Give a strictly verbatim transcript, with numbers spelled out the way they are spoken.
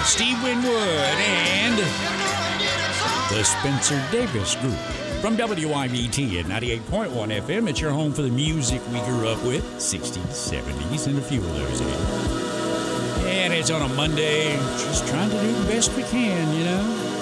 Steve Winwood and the Spencer Davis Group. From W I B T at ninety-eight point one F M, it's your home for the music we grew up with, sixties, seventies, and a few of those eighties. And it's on a Monday, just trying to do the best we can, you know.